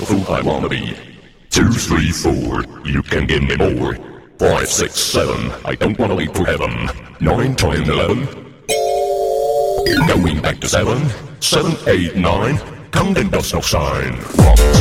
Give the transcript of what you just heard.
the fool I wanna be. 2, 3, 4, you can give me more. 5, 6, 7, I don't wanna leave for heaven. 9, 10, 11, going back to 7, 7, 8, 9, counting does no sign. 1,